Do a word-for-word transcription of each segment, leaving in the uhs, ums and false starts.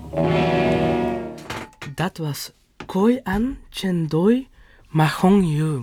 Dat was Khoi An Chendoi Mahongyu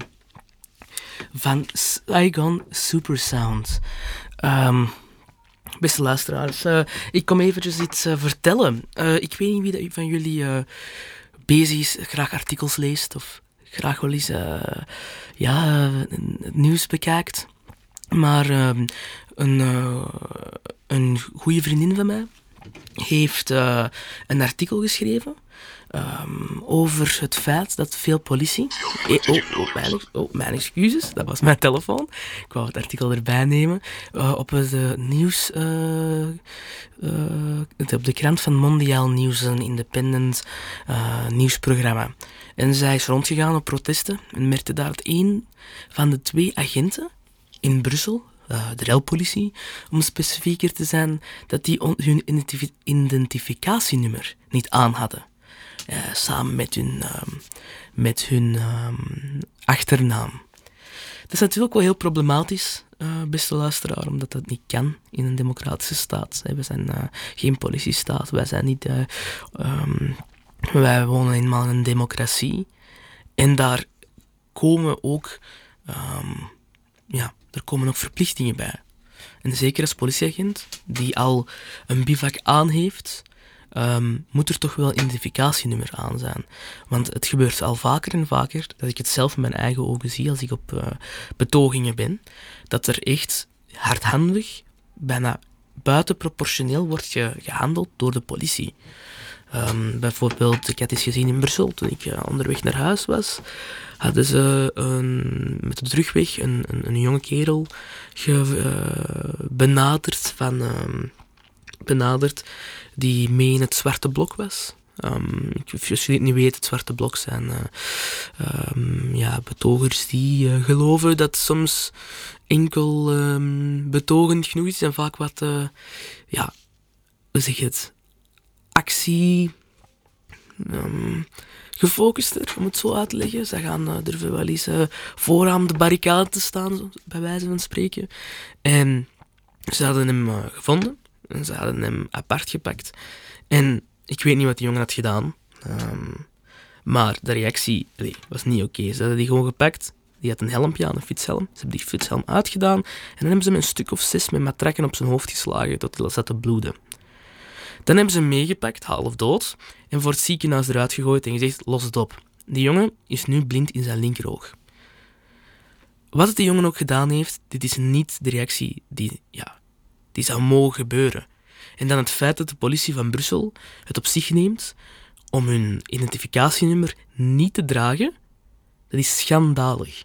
van Saigon Supersound. Um, beste luisteraars, uh, ik kom eventjes iets uh, vertellen. Uh, ik weet niet wie van jullie uh, bezig is, graag artikels leest of graag wel eens uh, ja, het nieuws bekijkt. Maar uh, een, uh, een goede vriendin van mij heeft uh, een artikel geschreven um, over het feit dat veel politie... Eh, oh, oh, mijn, oh, mijn excuses, dat was mijn telefoon. Ik wou het artikel erbij nemen. Uh, op het uh, nieuws... Uh, uh, op de krant van Mondiaal Nieuws, een independent uh, nieuwsprogramma. En zij is rondgegaan op protesten en merkte daar dat een van de twee agenten in Brussel, uh, de relpolitie, om specifieker te zijn, dat die on- hun identif- identificatienummer niet aan hadden. Uh, samen met hun, uh, met hun uh, achternaam. Dat is natuurlijk wel heel problematisch, uh, beste luisteraar, omdat dat niet kan in een democratische staat. We zijn uh, geen politiestaat, wij zijn niet... Uh, um, wij wonen eenmaal in een democratie. En daar komen ook... Um, ja, er komen ook verplichtingen bij. En zeker als politieagent, die al een bivak aan heeft, um, moet er toch wel een identificatienummer aan zijn. Want het gebeurt al vaker en vaker, dat ik het zelf met mijn eigen ogen zie als ik op uh, betogingen ben, dat er echt hardhandig, bijna buitenproportioneel wordt ge- gehandeld door de politie. Um, bijvoorbeeld, ik had eens gezien in Brussel, toen ik uh, onderweg naar huis was, hadden ze een, met de terugweg een, een, een jonge kerel ge, uh, benaderd, van, um, benaderd die mee in het zwarte blok was. Um, als je het niet weet, het zwarte blok zijn uh, um, ja, betogers die uh, geloven dat soms enkel um, betogend genoeg is en vaak wat, uh, ja, hoe zeg je het, actie um, gefocuster, om het zo uit te leggen. Ze gaan uh, durven wel eens uh, vooraan de barricade te staan, bij wijze van spreken. En ze hadden hem uh, gevonden en ze hadden hem apart gepakt. En ik weet niet wat die jongen had gedaan, um, maar de reactie allee, was niet oké. Okay. Ze hadden die gewoon gepakt. Die had een helmpje aan, een fietshelm. Ze hebben die fietshelm uitgedaan en dan hebben ze hem een stuk of zes met matrakken op zijn hoofd geslagen tot hij zat te bloeden. Dan hebben ze hem meegepakt, half dood, en voor het ziekenhuis eruit gegooid en gezegd, los het op. Die jongen is nu blind in zijn linkeroog. Wat het die jongen ook gedaan heeft, dit is niet de reactie die, ja, die zou mogen gebeuren. En dan het feit dat de politie van Brussel het op zich neemt om hun identificatienummer niet te dragen, dat is schandalig.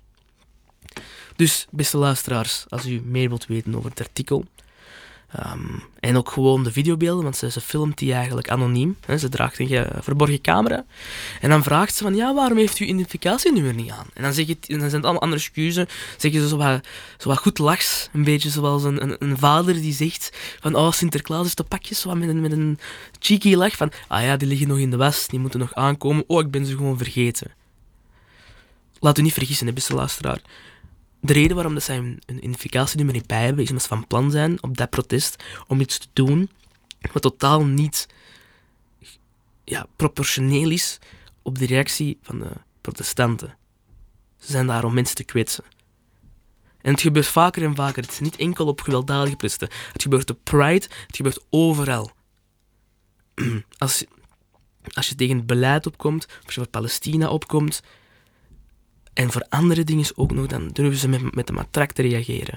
Dus, beste luisteraars, als u meer wilt weten over het artikel, Um, en ook gewoon de videobeelden, want ze, ze filmt die eigenlijk anoniem. Hè, ze draagt een ge- verborgen camera. En dan vraagt ze van, ja, waarom heeft u identificatienummer niet aan? En dan, zeg je, en dan zijn het allemaal andere excuses. Zeggen ze zo wat, zo wat goed lachs. Een beetje zoals een, een, een vader die zegt van, oh, Sinterklaas is te pakjes. Zo wat met, een, met een cheeky lach van, ah ja, die liggen nog in de was, die moeten nog aankomen. Oh, ik ben ze gewoon vergeten. Laat u niet vergissen, hè, beste luisteraar. De reden waarom dat zij een identificatienummer niet bij hebben, is omdat ze van plan zijn op dat protest om iets te doen wat totaal niet ja, proportioneel is op de reactie van de protestanten. Ze zijn daar om mensen te kwetsen. En het gebeurt vaker en vaker. Het is niet enkel op gewelddadige protesten. Het gebeurt op Pride, het gebeurt overal. Als, als je tegen het beleid opkomt, als je voor Palestina opkomt, en voor andere dingen ook nog, dan durven ze met, met de matrak te reageren.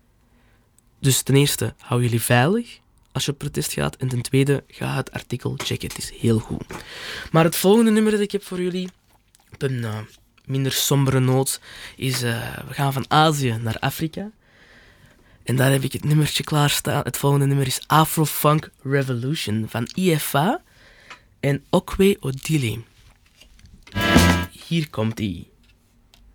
Dus ten eerste, hou jullie veilig als je op protest gaat. En ten tweede, ga het artikel checken. Het is heel goed. Maar het volgende nummer dat ik heb voor jullie, op een uh, minder sombere noot, is... Uh, we gaan van Azië naar Afrika. En daar heb ik het nummertje klaarstaan. Het volgende nummer is Afro-Funk Revolution van I F A en Okwe Odili. Hier komt ie.